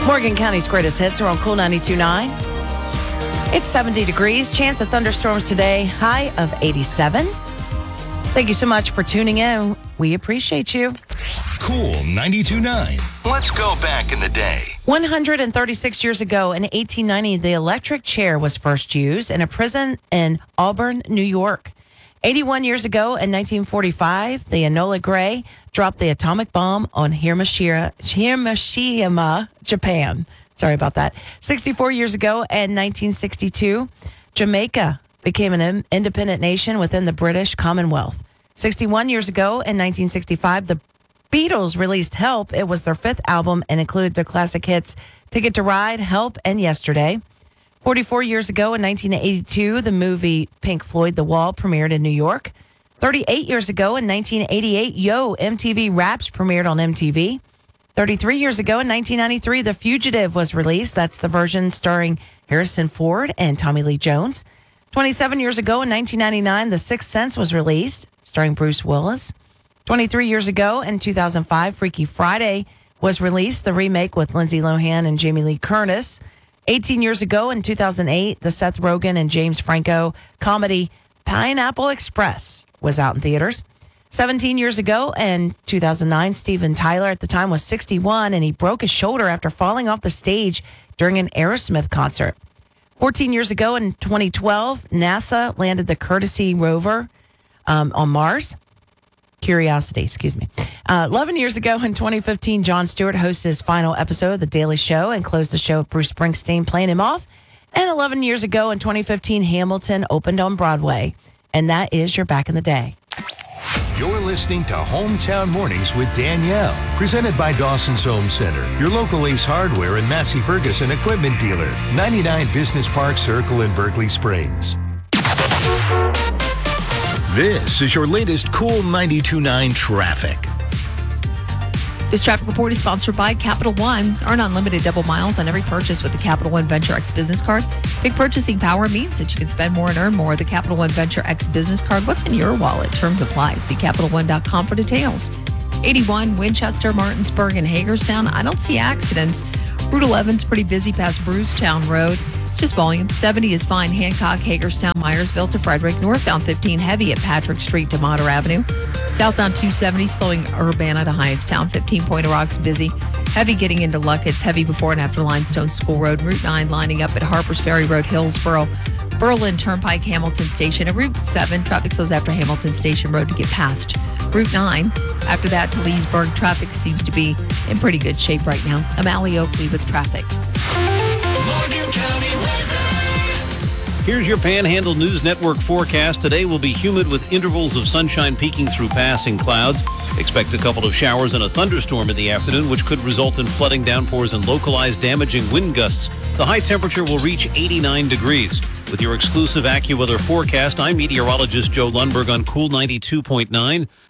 Morgan County's greatest hits are on Cool 92.9. It's 70 degrees. Chance of thunderstorms today. High of 87. Thank you so much for tuning in. We appreciate you. Cool 92.9. Let's go back in the day. 136 years ago in 1890, the electric chair was first used in a prison in Auburn, New York. 81 years ago in 1945, the Enola Gay dropped the atomic bomb on Hiroshima, Japan. Sorry about that. 64 years ago in 1962, Jamaica became an independent nation within the British Commonwealth. 61 years ago in 1965, the Beatles released Help. It was their fifth album and included their classic hits Ticket to Ride, Help, and Yesterday. 44 years ago in 1982, the movie Pink Floyd The Wall premiered in New York. 38 years ago in 1988, Yo! MTV Raps premiered on MTV. 33 years ago in 1993, The Fugitive was released. That's the version starring Harrison Ford and Tommy Lee Jones. 27 years ago in 1999, The Sixth Sense was released, starring Bruce Willis. 23 years ago in 2005, Freaky Friday was released, the remake with Lindsay Lohan and Jamie Lee Curtis. 18 years ago in 2008, the Seth Rogen and James Franco comedy Pineapple Express was out in theaters. 17 years ago in 2009, Steven Tyler at the time was 61 and he broke his shoulder after falling off the stage during an Aerosmith concert. 14 years ago in 2012, NASA landed the Curiosity rover on Mars. Curiosity, excuse me. 11 years ago in 2015, Jon Stewart hosted his final episode of The Daily Show and closed the show with Bruce Springsteen playing him off. And 11 years ago in 2015, Hamilton opened on Broadway. And that is your Back in the Day. You're listening to Hometown Mornings with Danielle, presented by Dawson's Home Center, your local Ace Hardware and Massey Ferguson equipment dealer, 99 Business Park Circle in Berkeley Springs. This is your latest Cool 92.9 traffic. This traffic report is sponsored by Capital One. Earn unlimited double miles on every purchase with the Capital One Venture X business card. Big purchasing power means that you can spend more and earn more. The Capital One Venture X business card. What's in your wallet? Terms apply. See CapitalOne.com for details. 81 Winchester, Martinsburg, and Hagerstown. I don't see accidents. Route 11's pretty busy past Brucetown Road. It's just volume. 70 is fine. Hancock, Hagerstown, Myersville to Frederick. Northbound 15 heavy at Patrick Street to Mater Avenue. Southbound 270 slowing Urbana to Hyattstown. 15 Pointe Rocks busy. Heavy getting into Luckett's. Heavy before and after Limestone School Road. Route 9 lining up at Harpers Ferry Road, Hillsboro. Berlin Turnpike, Hamilton Station. And Route 7 traffic slows after Hamilton Station Road to get past Route 9. After that to Leesburg, traffic seems to be in pretty good shape right now. I'm Allie Oakley with traffic. Morgan County weather. Here's your Panhandle News Network forecast. Today will be humid with intervals of sunshine peeking through passing clouds. Expect a couple of showers and a thunderstorm in the afternoon, which could result in flooding, downpours, and localized damaging wind gusts. The high temperature will reach 89 degrees. With your exclusive AccuWeather forecast, I'm meteorologist Joe Lundberg on Cool 92.9.